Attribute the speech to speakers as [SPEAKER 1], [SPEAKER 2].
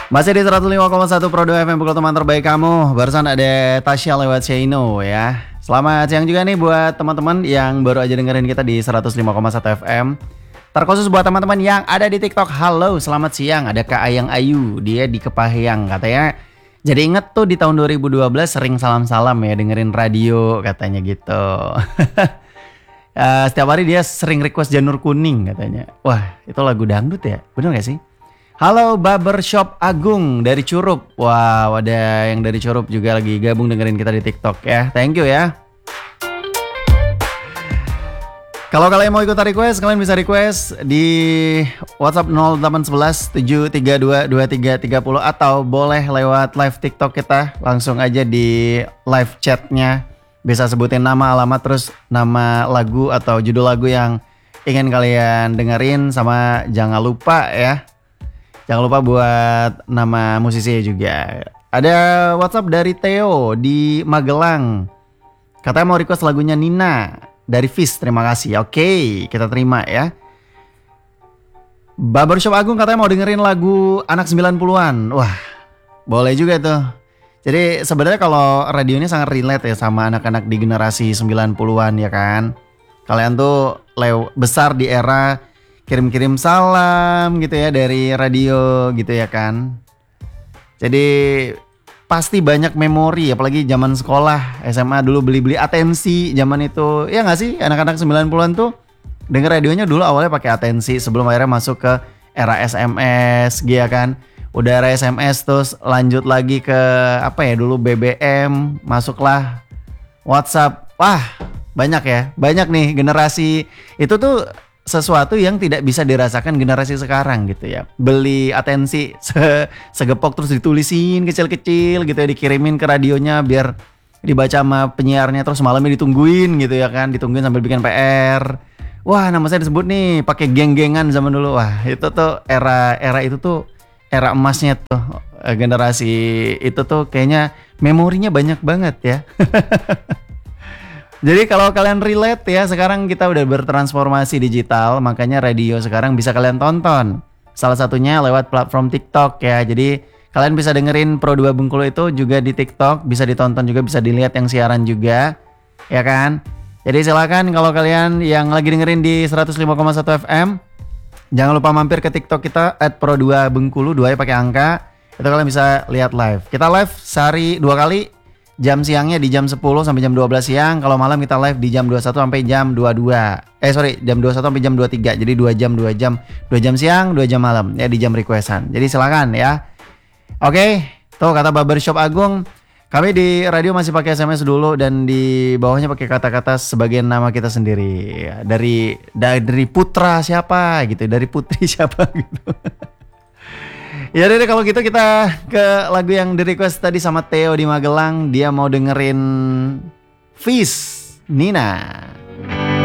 [SPEAKER 1] Masih di 105,1 Pro 2 FM, pukul teman terbaik kamu. Barusan ada Tasya lewat Shaino ya. Selamat siang juga nih buat teman-teman yang baru aja dengerin kita di 105,1 FM. Terkhusus buat teman-teman yang ada di TikTok. Halo, selamat siang. Ada Kak Ayang Ayu, dia di Kepahyang katanya. Jadi inget tuh di tahun 2012 sering salam-salam ya dengerin radio katanya gitu. Setiap hari dia sering request Janur Kuning katanya. Wah, itu lagu dangdut ya? Bener gak sih? Halo Barbershop Agung dari Curup. Wow, ada yang dari Curup juga lagi gabung dengerin kita di TikTok ya. Thank you ya. Kalau kalian mau ikutan request, kalian bisa request di WhatsApp 0811 732 2330 atau boleh lewat live TikTok kita. Langsung aja di live chatnya. Bisa sebutin nama, alamat, terus nama lagu atau judul lagu yang ingin kalian dengerin. Sama jangan lupa ya, jangan lupa buat nama musisi juga. Ada WhatsApp dari Theo di Magelang. Katanya mau request lagunya Nina dari Fish. Terima kasih. Oke, kita terima ya. Barbershop Agung katanya mau dengerin lagu anak 90-an. Wah, boleh juga tuh. Jadi sebenarnya kalau radio ini sangat relate ya sama anak-anak di generasi 90-an ya kan. Kalian tuh besar di era kirim-kirim salam gitu ya dari radio gitu ya kan. Jadi pasti banyak memori, apalagi zaman sekolah SMA dulu beli-beli atensi zaman itu. Ya gak sih, anak-anak 90-an tuh denger radionya dulu awalnya pakai atensi sebelum akhirnya masuk ke era SMS gitu ya kan. Udah era SMS terus lanjut lagi ke apa ya dulu BBM, masuklah WhatsApp. Wah, banyak ya. Banyak nih generasi itu tuh sesuatu yang tidak bisa dirasakan generasi sekarang gitu ya. Beli atensi segepok terus ditulisin kecil-kecil gitu ya, dikirimin ke radionya biar dibaca sama penyiarnya, terus malamnya ditungguin gitu ya kan, ditungguin sambil bikin PR. Wah, nama saya disebut nih pakai geng-gengan zaman dulu. Wah, itu tuh era itu tuh era emasnya tuh. Generasi itu tuh kayaknya memorinya banyak banget ya. Jadi kalau kalian relate ya, sekarang kita udah bertransformasi digital, makanya radio sekarang bisa kalian tonton. Salah satunya lewat platform TikTok ya. Jadi kalian bisa dengerin Pro 2 Bengkulu itu juga di TikTok, bisa ditonton juga, bisa dilihat yang siaran juga. Ya kan? Jadi silakan kalau kalian yang lagi dengerin di 105,1 FM, jangan lupa mampir ke TikTok kita @pro2 Bengkulu, 2 pakai angka. Itu kalian bisa lihat live. Kita live sehari 2 kali. Jam siangnya di jam 10 sampai jam 12 siang. Kalau malam kita live di jam 21 sampai jam 22. Jam 21 sampai jam 23. Jadi 2 jam. 2 jam siang, 2 jam malam. Ya di jam requestan. Jadi silakan ya. Oke, tuh kata Barbershop Agung. Kami di radio masih pakai SMS dulu dan di bawahnya pakai kata-kata sebagian nama kita sendiri. Dari putra siapa gitu, dari putri siapa gitu. Ya deh kalau gitu kita ke lagu yang di request tadi sama Theo di Magelang. Dia mau dengerin Fish, Nina.